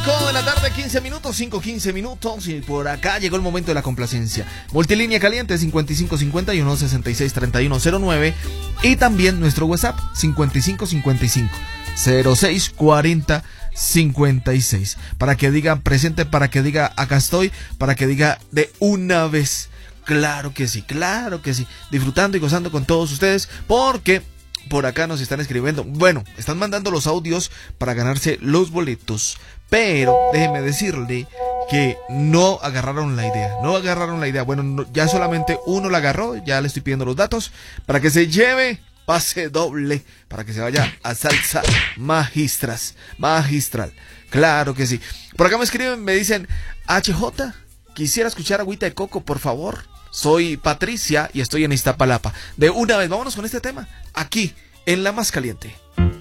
De la tarde, 15 minutos, 5:15 minutos, y por acá llegó el momento de la complacencia. Multilínea caliente 5551-663109 y también nuestro WhatsApp 5555-0640-56 para que diga presente, para que diga acá estoy, para que diga de una vez. Claro que sí, disfrutando y gozando con todos ustedes, porque por acá nos están escribiendo, bueno, están mandando los audios para ganarse los boletos, pero déjeme decirle que no agarraron la idea, bueno, ya solamente uno la agarró, ya le estoy pidiendo los datos para que se lleve pase doble, para que se vaya a salsa magistral, claro que sí. Por acá me escriben, me dicen, HJ, quisiera escuchar Agüita de Coco, por favor. Soy Patricia y estoy en Iztapalapa. De una vez, vámonos con este tema, aquí, en La Más Caliente.